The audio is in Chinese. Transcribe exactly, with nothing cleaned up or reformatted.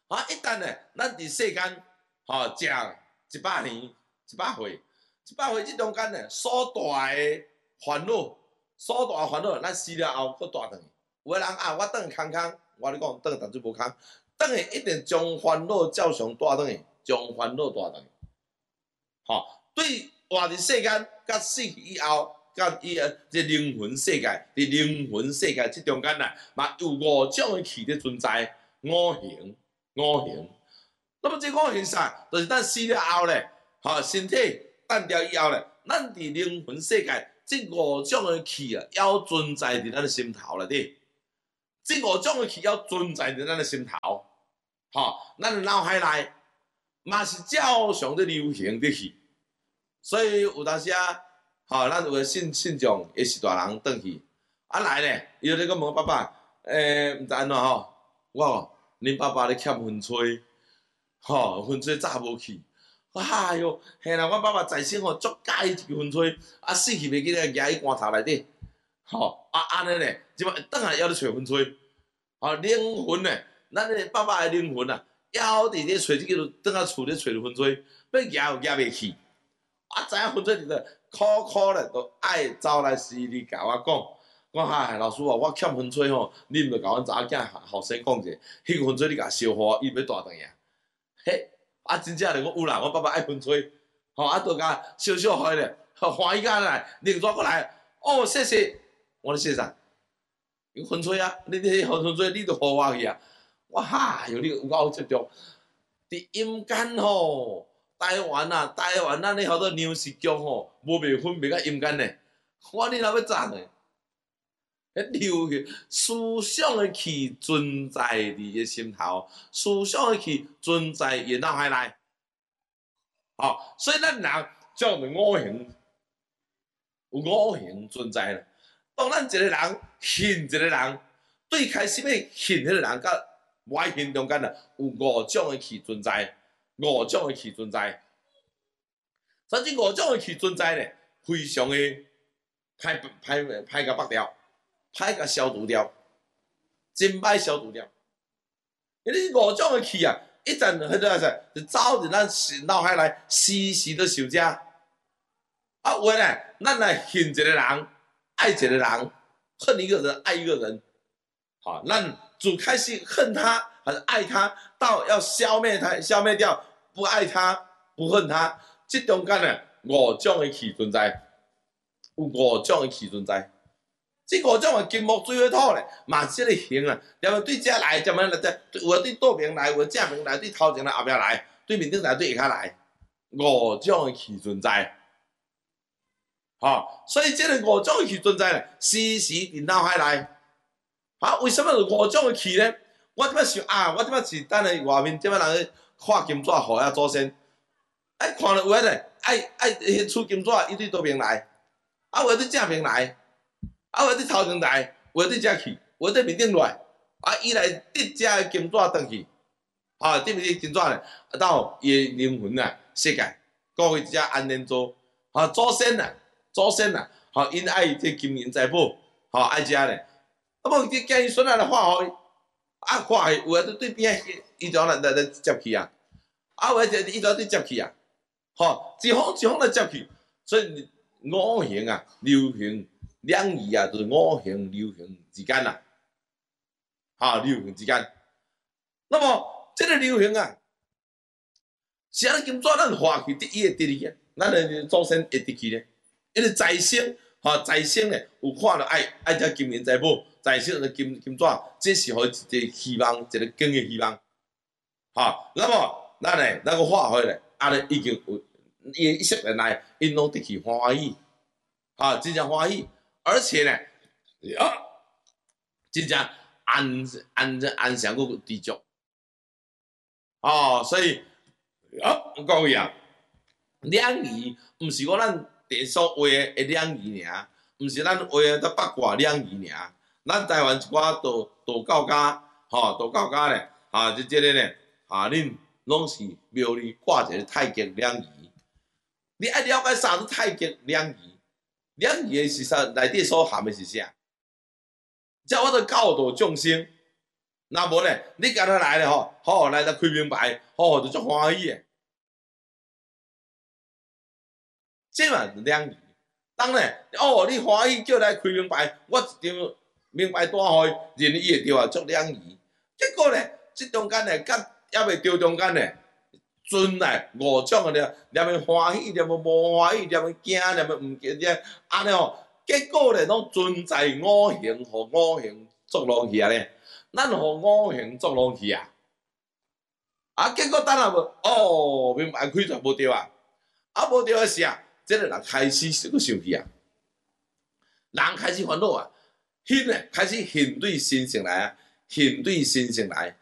啊，一旦呢，咱伫世间吼食一百年、一百岁、一百岁即中间呢，所大的烦恼、所大的烦恼，咱死了后佫大转去。有个人啊，我等空空，我咧讲等，但做无空，等下一定将烦恼照常带转去，将烦恼带转去。吼，对活伫世间，甲死去以后。甲伊个即灵魂世界，伫灵魂世界即中间呐，嘛有五种的气伫存在，五行，五行。那么即五行啥？就是咱死了后咧，吼身体断掉以后咧，咱伫灵魂世界，即五种的气啊，要存在伫咱的心头内底。即五种的气要存在伫咱的心头，吼，咱的脑海内嘛是照常伫流行伫去，所以有当时啊。吼、哦，咱有个信信众也是大人转去，啊来咧，伊就咧讲问爸爸，诶、欸，毋知安怎吼？我讲恁爸爸咧欠薰吹，吼、哦，薰吹早无去。哎哟，嘿啦，我爸爸在生吼足介意一薰吹，啊死去袂记咧举伊棺头内底，吼、哦，啊安尼咧，即摆转来还咧找薰吹，吼、哦，灵魂咧，咱咧爸爸的灵魂啊，还伫咧找即个转啊厝咧找着薰吹，要举又举袂去，啊知影薰吹伫咧。苦苦咧，都爱走来时你甲我讲，讲嗨，老师啊，我欠薰吹吼，你毋着甲阮查某囝后生讲者，迄个薰吹你甲烧化，伊要大转去啊。嘿，啊真正咧，我有啦，我爸爸爱薰吹，吼、啊，都甲烧烧开咧，欢喜甲来，另抓过来，哦，谢谢，我咧谢啥？有薰吹啊，你你薰薰吹，你着互我去啊。我哈，有你有够执着，伫阴间吼。台湾啊，台湾咱咧好多粮食局吼，无袂分别甲阴间咧。我你若要赞诶，迄流去思想诶气存在伫伊心头，思想诶气存在伊脑海内。吼、哦，所以咱人叫做五行，有五行存在啦。当咱一个人信一个人，对开始要信迄个人，甲歪信中间啊，有五种诶气存在。五种的气存在，所以这五种的气存在咧，非常的歹歹歹甲拔掉，歹甲消除掉，真歹消除掉。因为五种的气啊，一阵迄个啥，就走伫咱脑海内，时时都想遮。啊，有咧，咱来恨一个人，爱一个人，恨一个人，爱一个人，好，咱从开始恨他还是爱他，到要消灭他，消灭掉。不爱他，不恨他，即中间呢五种的气存在，有五种的气存在。即五种的金木水火土咧，嘛即个形啊，要么对遮来，要么来遮，有对倒面来，有正面来，对头前来，后壁来，对面顶来，对下骹来，五种的气存在。吼、哦，所以即个五种的气存在咧，时时伫脑海内。啊，为什么有五种的气咧？我即摆想啊，我即摆是等咧外面即摆人。看金纸，互遐祖先，爱看了有诶咧，爱爱迄取金纸，伊对倒面来，啊有诶对正面来，啊有诶对头前来，有诶对遮去，有诶对面顶来，啊伊来得遮诶金纸转去，啊得面顶金纸咧，到伊诶灵魂啊世界，过去遮安宁做，啊祖先啊祖先啊，吼因爱这金银财宝，吼爱遮咧，啊无即囝伊孙仔来化互伊，啊化去有诶对对边仔。伊就来来来接去啊，啊，有诶就伊就对接去啊，吼，一方一方来接去，所以五行啊、流行两仪啊，就是五行流行之间啊，哈，流行之间。那么这个流行啊，是安尼金纸咱化去，伊会得去啊，咱诶祖先会得去咧，因为在生，吼，在生咧有看到爱爱遮金银财宝，在生的金金纸，这是互伊一个希望，一个更嘅希望。好，那么咱呢，那个化回来，安尼已经有伊一十年来，因拢得去欢喜，啊，真正欢喜，而且呢，啊，真正安安安详个知足，哦，所以啊，各位啊，两仪毋是讲咱地所话的两仪尔，毋是咱话的八卦两仪尔，咱台湾一寡道道教家，吼，道教家咧，啊，即即个咧。啊！恁拢是庙里挂一个太极两仪，你爱了解啥是太极两仪？两仪的是啥？内底所含的是啥？即我着教导众生， 若无呢，你今日来了吼，好来来开明白，吼就足欢喜诶。这嘛是两义。当然，哦，你欢喜叫来开明白，我一张明白单互伊，认伊会着啊，足两义。结果呢，即中间呢，甲还未着中间呢，存来五种诶了，念诶欢喜，念诶无欢喜，念诶惊，念诶毋惊，念安尼吼。结果呢，拢存在五行，互五行作弄去啊咧。咱互五行作弄去啊，啊，结果等下无，哦，明白开就无对啊，啊无对诶是啊，即个人开始是个生气啊，人开始烦恼啊，迄呢开始现对心性来啊，现对心性来，